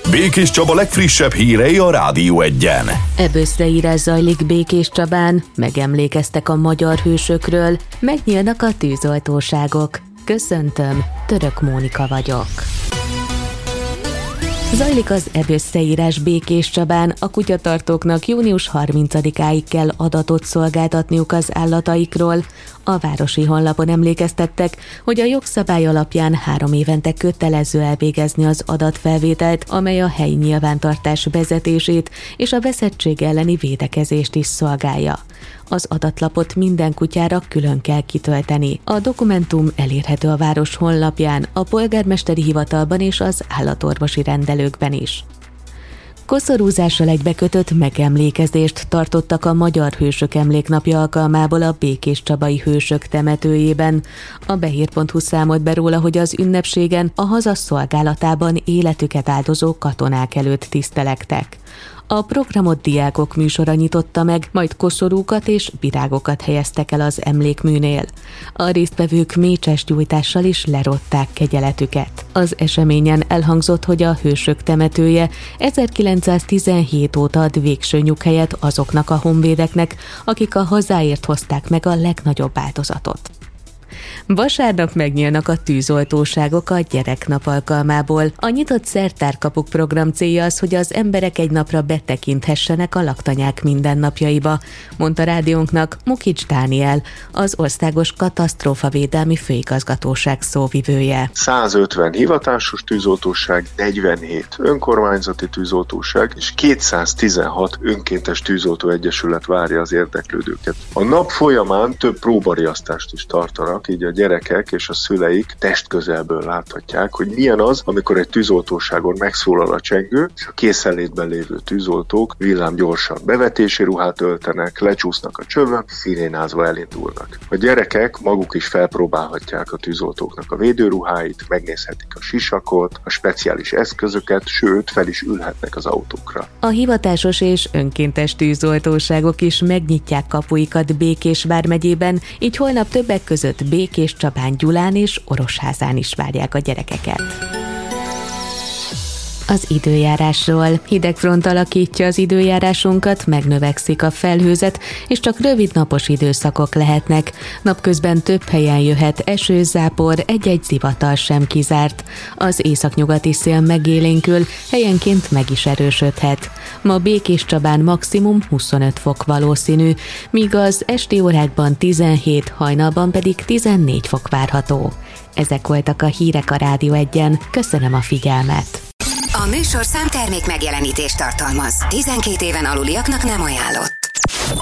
Békés Csaba legfrissebb hírei a Rádió Egyen. Eböszreírás zajlik Békés Csabán, megemlékeztek a magyar hősökről, megnyílnak a tűzoltóságok. Köszöntöm, Török Mónika vagyok. Zajlik az eböszreírás Békés Csabán, a kutyatartóknak június 30-áig kell adatot szolgáltatniuk az állataikról. A városi honlapon emlékeztettek, hogy a jogszabály alapján 3 évente kötelező elvégezni az adatfelvételt, amely a helyi nyilvántartás vezetését és a veszettség elleni védekezést is szolgálja. Az adatlapot minden kutyára külön kell kitölteni. A dokumentum elérhető a város honlapján, a polgármesteri hivatalban és az állatorvosi rendelőkben is. Koszorúzással egybekötött megemlékezést tartottak a Magyar Hősök Emléknapja alkalmából a Békés Csabai Hősök temetőjében. A Behír.hu számolt be róla, hogy az ünnepségen a haza szolgálatában életüket áldozó katonák előtt tisztelektek. A programot diákok műsora nyitotta meg, majd koszorúkat és virágokat helyeztek el az emlékműnél. A résztvevők mécsesgyújtással is lerották kegyeletüket. Az eseményen elhangzott, hogy a Hősök temetője 1917 óta ad végső nyughelyet azoknak a honvédeknek, akik a hazáért hozták meg a legnagyobb áldozatot. Vasárnap megnyílnak a tűzoltóságok a gyereknap alkalmából. A nyitott szertárkapuk program célja az, hogy az emberek egy napra betekinthessenek a laktanyák mindennapjaiba, mondta rádiónknak Mukics Dániel, az Országos Katasztrófavédelmi Főigazgatóság szóvivője. 150 hivatásos tűzoltóság, 47 önkormányzati tűzoltóság és 216 önkéntes tűzoltóegyesület várja az érdeklődőket. A nap folyamán több próbariasztást is tartanak, így a gyerekek és a szüleik testközelből láthatják, hogy milyen az, amikor egy tűzoltóságon megszólal a csengő, és a készenlétben lévő tűzoltók villámgyorsan bevetési ruhát öltenek, lecsúsznak a csövön, szirénázva elindulnak. A gyerekek maguk is felpróbálhatják a tűzoltóknak a védőruháit, megnézhetik a sisakot, a speciális eszközöket, sőt, fel is ülhetnek az autókra. A hivatásos és önkéntes tűzoltóságok is megnyitják kapuikat Békés vármegyében, így holnap többek között Békés Csabán, Gyulán és Orosházán is várják a gyerekeket. Az időjárásról. Hideg front alakítja az időjárásunkat, megnövekszik a felhőzet, és csak rövid napos időszakok lehetnek. Napközben több helyen jöhet eső, zápor, egy-egy zivatar sem kizárt. Az északnyugati szél megélénkül, helyenként meg is erősödhet. Ma Békés Csabán maximum 25 fok valószínű, míg az esti órákban 17, hajnalban pedig 14 fok várható. Ezek voltak a hírek a Rádió Egyen. Köszönöm a figyelmet! A műsorszám termék megjelenítést tartalmaz. 12 éven aluliaknak nem ajánlott.